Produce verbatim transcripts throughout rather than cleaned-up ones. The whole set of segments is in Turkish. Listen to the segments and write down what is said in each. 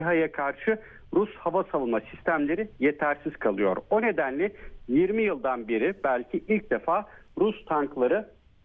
İHA'ya karşı Rus hava savunma sistemleri yetersiz kalıyor. O nedenle yirmi yıldan beri belki ilk defa Rus tankları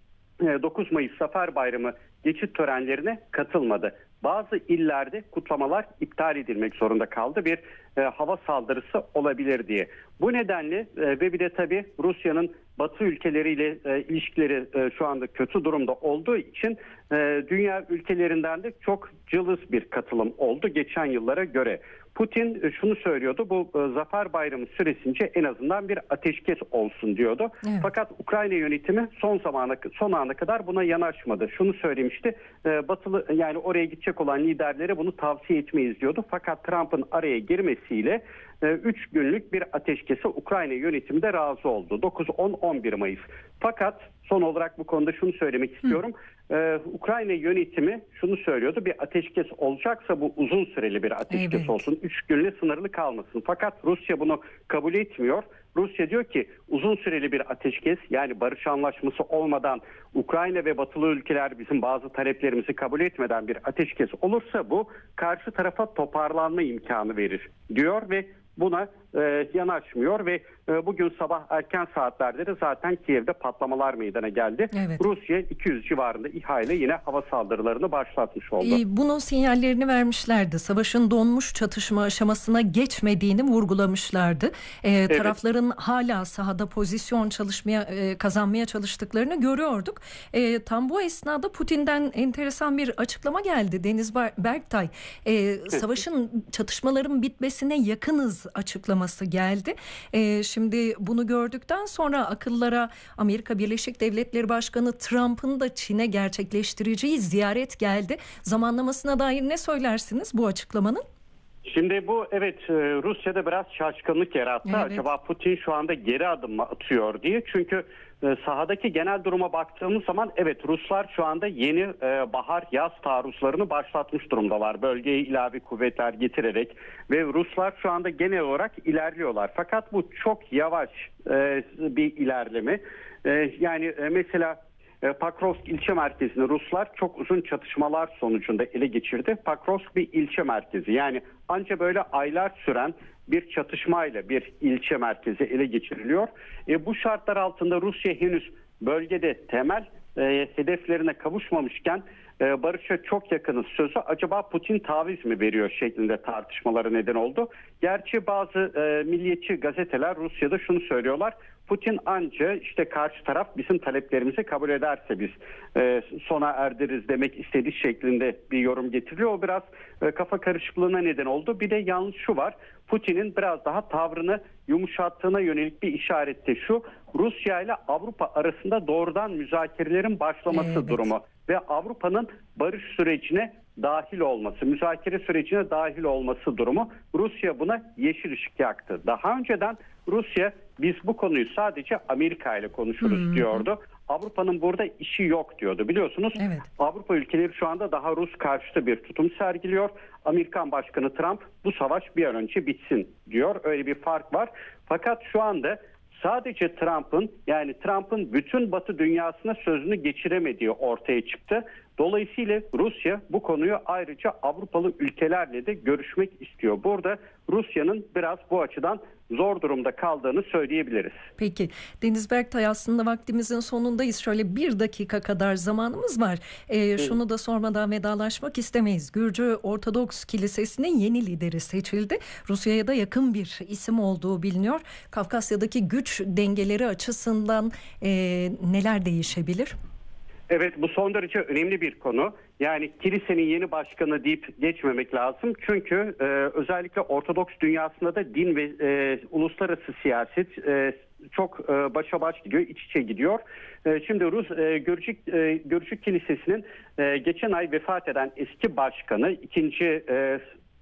dokuz Mayıs Zafer Bayramı geçit törenlerine katılmadı. Bazı illerde kutlamalar iptal edilmek zorunda kaldı, bir e, hava saldırısı olabilir diye. Bu nedenle e, ve bir de tabii Rusya'nın Batı ülkeleriyle e, ilişkileri e, şu anda kötü durumda olduğu için e, dünya ülkelerinden de çok cılız bir katılım oldu geçen yıllara göre. Putin e, şunu söylüyordu, bu e, Zafer Bayramı süresince en azından bir ateşkes olsun diyordu. Evet. Fakat Ukrayna yönetimi son zamana son ana kadar buna yanaşmadı. Şunu söylemişti, e, Batılı yani oraya gidecek olan liderlere bunu tavsiye etmeyiz diyordu. Fakat Trump'ın araya girmesiyle üç günlük bir ateşkese Ukrayna yönetimi de razı oldu. dokuz, on, on bir Mayıs. Fakat son olarak bu konuda şunu söylemek istiyorum. Ee, Ukrayna yönetimi şunu söylüyordu. Bir ateşkes olacaksa bu uzun süreli bir ateşkes evet. olsun. üç günle sınırlı kalmasın. Fakat Rusya bunu kabul etmiyor. Rusya diyor ki uzun süreli bir ateşkes, yani barış anlaşması olmadan, Ukrayna ve batılı ülkeler bizim bazı taleplerimizi kabul etmeden bir ateşkes olursa bu karşı tarafa toparlanma imkanı verir diyor ve buna e, yanaşmıyor ve e, bugün sabah erken saatlerde de zaten Kiev'de patlamalar meydana geldi. Evet. Rusya iki yüz civarında İHA ile yine hava saldırılarını başlatmış oldu. E, bunun sinyallerini vermişlerdi. Savaşın donmuş çatışma aşamasına geçmediğini vurgulamışlardı. E, evet. Tarafların hala sahada pozisyon çalışmaya e, kazanmaya çalıştıklarını görüyorduk. E, tam bu esnada Putin'den enteresan bir açıklama geldi. Deniz Berktay, e, savaşın çatışmaların bitmesine yakınız açıklaması geldi. Ee, şimdi bunu gördükten sonra akıllara Amerika Birleşik Devletleri Başkanı Trump'ın da Çin'e gerçekleştireceği ziyaret geldi. Zamanlamasına dair ne söylersiniz bu açıklamanın? Şimdi bu evet Rusya'da biraz şaşkınlık yarattı. Evet. Acaba Putin şu anda geri adım mı atıyor diye. Çünkü sahadaki genel duruma baktığımız zaman evet Ruslar şu anda yeni e, bahar yaz taarruzlarını başlatmış durumdalar. Bölgeye ilave kuvvetler getirerek ve Ruslar şu anda genel olarak ilerliyorlar. Fakat bu çok yavaş e, bir ilerleme. E, yani e, mesela Pakrovsk ilçe merkezini Ruslar çok uzun çatışmalar sonucunda ele geçirdi. Pakrovsk bir ilçe merkezi, yani anca böyle aylar süren bir çatışmayla bir ilçe merkezi ele geçiriliyor. E, bu şartlar altında Rusya henüz bölgede temel e, hedeflerine kavuşmamışken e, barışa çok yakınız sözü acaba Putin taviz mi veriyor şeklinde tartışmalara neden oldu. Gerçi bazı e, milliyetçi gazeteler Rusya'da şunu söylüyorlar. Putin anca işte karşı taraf bizim taleplerimizi kabul ederse biz e, sona erdiririz demek istediği şeklinde bir yorum getiriliyor. O biraz e, kafa karışıklığına neden oldu. Bir de yalnız şu var. Putin'in biraz daha tavrını yumuşattığına yönelik bir işaret de şu. Rusya ile Avrupa arasında doğrudan müzakerelerin başlaması evet. durumu ve Avrupa'nın barış sürecine dahil olması, müzakere sürecine dahil olması durumu. Rusya buna yeşil ışık yaktı. Daha önceden Rusya biz bu konuyu sadece Amerika ile konuşuruz hmm. diyordu. Avrupa'nın burada işi yok diyordu. Biliyorsunuz evet. Avrupa ülkeleri şu anda daha Rus karşıtı bir tutum sergiliyor. Amerikan Başkanı Trump bu savaş bir an önce bitsin diyor. Öyle bir fark var. Fakat şu anda sadece Trump'ın, yani Trump'ın bütün Batı dünyasına sözünü geçiremediği ortaya çıktı. Dolayısıyla Rusya bu konuyu ayrıca Avrupalı ülkelerle de görüşmek istiyor. Burada Rusya'nın biraz bu açıdan zor durumda kaldığını söyleyebiliriz. Peki Deniz Berktay, aslında vaktimizin sonundayız. Şöyle bir dakika kadar zamanımız var. Ee, şunu da sormadan vedalaşmak istemeyiz. Gürcü Ortodoks Kilisesi'nin yeni lideri seçildi. Rusya'ya da yakın bir isim olduğu biliniyor. Kafkasya'daki güç dengeleri açısından e, neler değişebilir? Evet, bu son derece önemli bir konu. Yani kilisenin yeni başkanı deyip geçmemek lazım. Çünkü e, özellikle Ortodoks dünyasında da din ve e, uluslararası siyaset e, çok e, başa baş gidiyor, iç içe gidiyor. E, şimdi Rus e, Gürcü, e, Gürcü Kilisesi'nin e, geçen ay vefat eden eski başkanı ikinci E,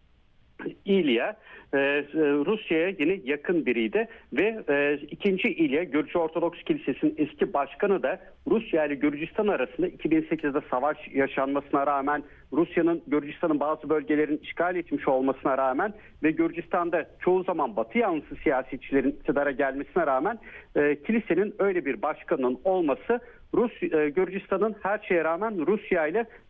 İlya Rusya'ya yine yakın biriydi ve ikinci İlya, Gürcü Ortodoks Kilisesi'nin eski başkanı da Rusya ile Gürcistan arasında iki bin sekizde savaş yaşanmasına rağmen, Rusya'nın Gürcistan'ın bazı bölgelerini işgal etmiş olmasına rağmen ve Gürcistan'da çoğu zaman Batı yanlısı siyasetçilerin iktidara gelmesine rağmen kilisenin öyle bir başkanının olması Rus, Gürcistan'ın her şeye rağmen Rusya ile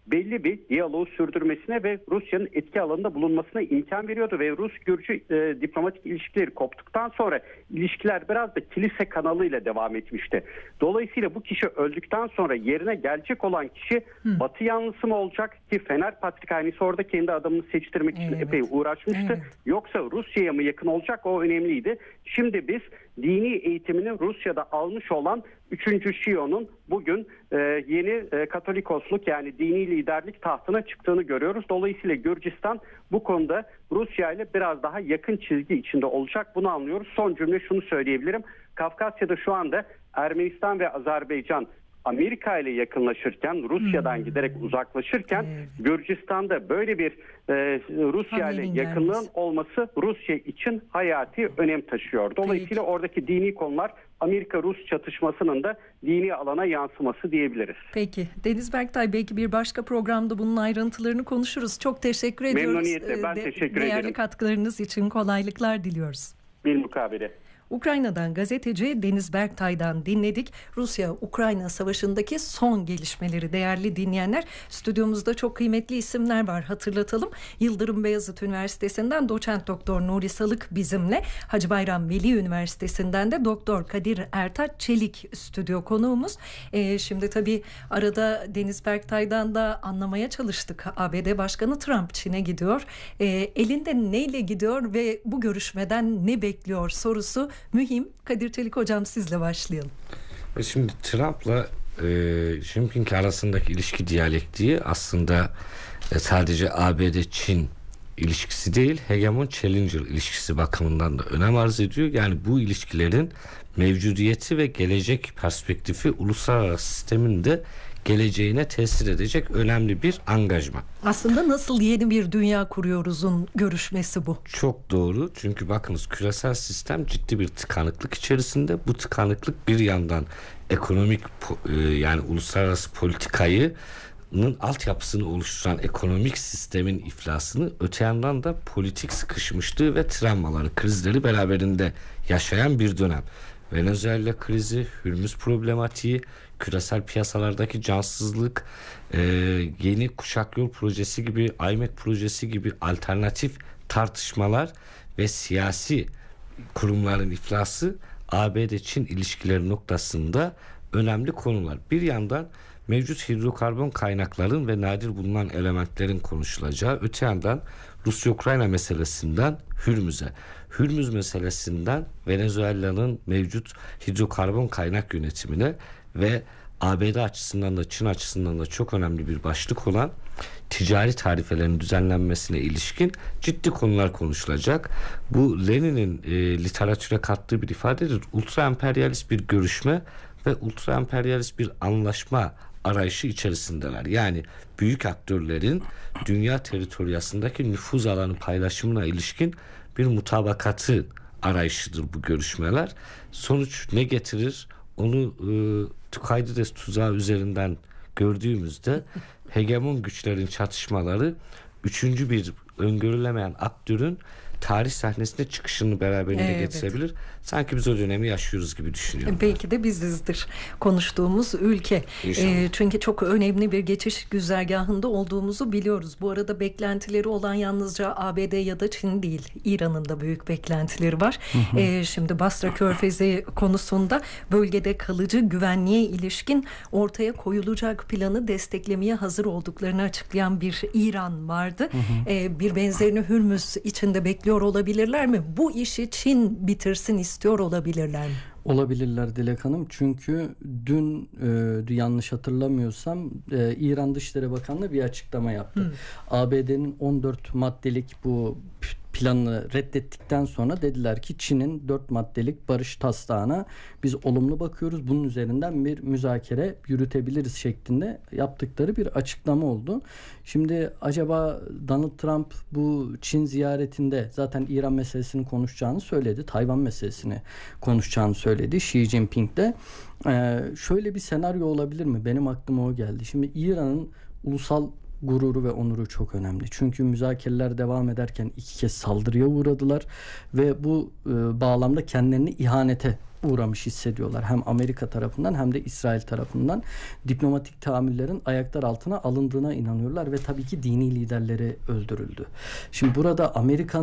belli bir diyaloğu sürdürmesine ve Rusya'nın etki alanında bulunmasına imkan veriyordu ve Rus-Gürcü e, diplomatik ilişkileri koptuktan sonra ilişkiler biraz da kilise kanalıyla devam etmişti. Dolayısıyla bu kişi öldükten sonra yerine gelecek olan kişi Hı. Batı yanlısı mı olacak ki Fener Patrikhanesi orada kendi adamını seçtirmek için evet. epey uğraşmıştı. Evet. Yoksa Rusya'ya mı yakın olacak, o önemliydi. Şimdi biz dini eğitimini Rusya'da almış olan üçüncü Şio'nun bugün e, yeni e, Katolikosluk yani dini liderlik tahtına çıktığını görüyoruz. Dolayısıyla Gürcistan bu konuda Rusya ile biraz daha yakın çizgi içinde olacak. Bunu anlıyoruz. Son cümle şunu söyleyebilirim. Kafkasya'da şu anda Ermenistan ve Azerbaycan Amerika ile yakınlaşırken, Rusya'dan hmm. giderek uzaklaşırken evet. Gürcistan'da böyle bir e, Rusya ile yakınlığın gelmesi. olması Rusya için hayati önem taşıyor. Dolayısıyla Peki. oradaki dini konular Amerika-Rus çatışmasının da dini alana yansıması diyebiliriz. Peki. Deniz Berktay, belki bir başka programda bunun ayrıntılarını konuşuruz. Çok teşekkür ediyoruz. Memnuniyetle ben De- teşekkür değerli ederim. Değerli katkılarınız için kolaylıklar diliyoruz. Bilmukabele. Ukrayna'dan gazeteci Deniz Berktay'dan dinledik. Rusya-Ukrayna savaşındaki son gelişmeleri değerli dinleyenler. Stüdyomuzda çok kıymetli isimler var, hatırlatalım. Yıldırım Beyazıt Üniversitesi'nden doçent doktor Nuri Salık bizimle. Hacı Bayram Veli Üniversitesi'nden de doktor Kadir Ertaç Çelik stüdyo konuğumuz. Ee, şimdi tabii arada Deniz Berktay'dan da anlamaya çalıştık. A B D Başkanı Trump Çin'e gidiyor. Ee, elinde neyle gidiyor ve bu görüşmeden ne bekliyor sorusu mühim. Kadir Çelik hocam, sizle başlayalım. Şimdi Trump'la e, Jinping arasındaki ilişki diyalektiği aslında e, sadece A B D-Çin ilişkisi değil, hegemon-challenger ilişkisi bakımından da önem arz ediyor. Yani bu ilişkilerin mevcudiyeti ve gelecek perspektifi uluslararası sistemin de geleceğine tesir edecek önemli bir angajman. Aslında nasıl yeni bir dünya kuruyoruzun görüşmesi bu. Çok doğru. Çünkü bakınız, küresel sistem ciddi bir tıkanıklık içerisinde. Bu tıkanıklık bir yandan ekonomik yani uluslararası politikayı altyapısını oluşturan ekonomik sistemin iflasını, öte yandan da politik sıkışmışlığı ve travmaları, krizleri beraberinde yaşayan bir dönem. Venezuela krizi, Hürmüz problematiği, küresel piyasalardaki cansızlık, e, yeni kuşak yol projesi gibi, I M E C projesi gibi alternatif tartışmalar ve siyasi kurumların iflası A B D-Çin ilişkileri noktasında önemli konular. Bir yandan mevcut hidrokarbon kaynakların ve nadir bulunan elementlerin konuşulacağı, öte yandan Rusya-Ukrayna meselesinden Hürmüz'e, Hürmüz meselesinden Venezuela'nın mevcut hidrokarbon kaynak yönetimine ve A B D açısından da Çin açısından da çok önemli bir başlık olan ticari tarifelerin düzenlenmesine ilişkin ciddi konular konuşulacak. Bu Lenin'in e, literatüre kattığı bir ifadedir. Ultra emperyalist bir görüşme ve ultra emperyalist bir anlaşma arayışı içerisindeler. Yani büyük aktörlerin dünya teritoriyasındaki nüfuz alanı paylaşımına ilişkin bir mutabakatı arayışıdır bu görüşmeler. Sonuç ne getirir? Onu e, Tukaydides tuzağı üzerinden gördüğümüzde hegemon güçlerin çatışmaları üçüncü bir öngörülemeyen aktörün tarih sahnesine çıkışını beraberinde evet. getirebilir. Sanki biz o dönemi yaşıyoruz gibi düşünüyorum. Belki de bizizdir konuştuğumuz ülke. E, çünkü çok önemli bir geçiş güzergahında olduğumuzu biliyoruz. Bu arada beklentileri olan yalnızca A B D ya da Çin değil. İran'ın da büyük beklentileri var. Hı hı. E, şimdi Basra Körfezi konusunda bölgede kalıcı güvenliğe ilişkin ortaya koyulacak planı desteklemeye hazır olduklarını açıklayan bir İran vardı. Hı hı. E, bir benzerini Hürmüz içinde bekliyor olabilirler mi? Bu işi Çin bitirsin istiyor olabilirler mi? Olabilirler Dilek Hanım. Çünkü dün e, yanlış hatırlamıyorsam e, İran Dışişleri Bakanlığı bir açıklama yaptı. Hmm. A B D'nin on dört maddelik bu planını reddettikten sonra dediler ki Çin'in dört maddelik barış taslağına biz olumlu bakıyoruz. Bunun üzerinden bir müzakere yürütebiliriz şeklinde yaptıkları bir açıklama oldu. Şimdi acaba Donald Trump bu Çin ziyaretinde zaten İran meselesini konuşacağını söyledi. Tayvan meselesini konuşacağını söyledi. Xi Jinping de. Ee, şöyle bir senaryo olabilir mi? Benim aklıma o geldi. Şimdi İran'ın ulusal gururu ve onuru çok önemli. Çünkü müzakereler devam ederken iki kez saldırıya uğradılar ve bu e, bağlamda kendilerini ihanete uğramış hissediyorlar. Hem Amerika tarafından hem de İsrail tarafından diplomatik tahammüllerin ayaklar altına alındığına inanıyorlar ve tabii ki dini liderleri öldürüldü. Şimdi burada Amerikan